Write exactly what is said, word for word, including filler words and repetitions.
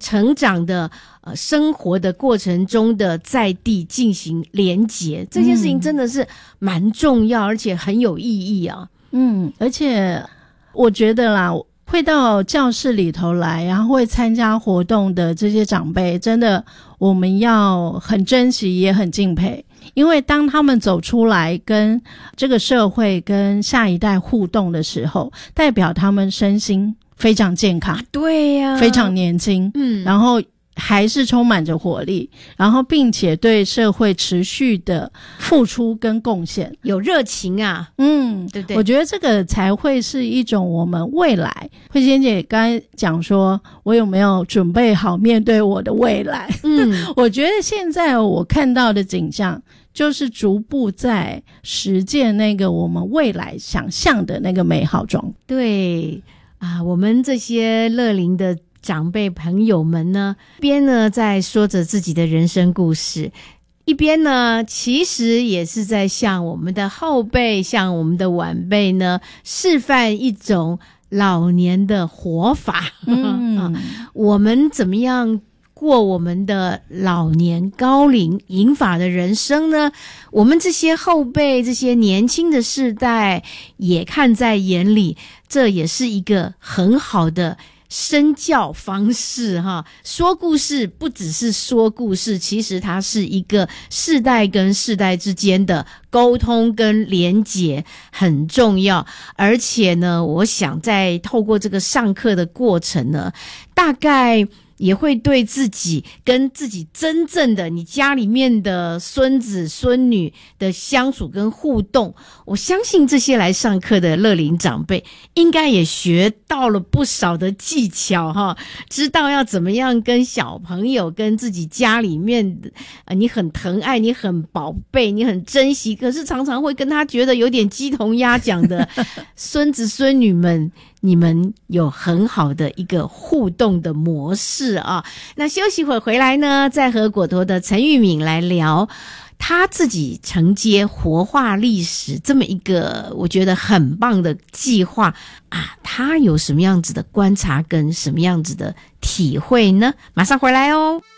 成长的呃生活的过程中的在地进行连结，这件事情真的是蛮重要，而且很有意义啊。 嗯，而且我觉得啦，会到教室里头来，然后会参加活动的这些长辈，真的我们要很珍惜，也很敬佩。因为当他们走出来跟这个社会跟下一代互动的时候，代表他们身心非常健康， 对呀、啊， 非常年轻，嗯，然后还是充满着活力，然后并且对社会持续的付出跟贡献， 有热情啊， 嗯， 对不对？ 我觉得这个才会是一种我们未来。慧仙姐刚才讲说，我有没有准备好面对我的未来？嗯，我觉得现在我看到的景象，就是逐步在实践那个我们未来想象的那个美好状态。 对啊，我们这些乐龄的长辈朋友们呢，一边呢在说着自己的人生故事，一边呢其实也是在向我们的后辈，向我们的晚辈呢示范一种老年的活法。嗯、啊，我们怎么样过我们的老年高龄银发的人生呢？我们这些后辈，这些年轻的世代也看在眼里，这也是一个很好的身教方式哈。说故事不只是说故事，其实它是一个世代跟世代之间的沟通跟连结，很重要。而且呢，我想在透过这个上课的过程呢，大概也会对自己跟自己真正的你家里面的孙子孙女的相处跟互动，我相信这些来上课的乐龄长辈应该也学到了不少的技巧哈，知道要怎么样跟小朋友跟自己家里面呃你很疼爱，你很宝贝，你很珍惜，可是常常会跟他觉得有点鸡同鸭讲的孙子孙女们，你们有很好的一个互动的模式啊。那休息会儿回来呢，再和果陀的陈玉敏来聊他自己承接活化历史这么一个我觉得很棒的计划啊，他有什么样子的观察跟什么样子的体会呢？马上回来哦。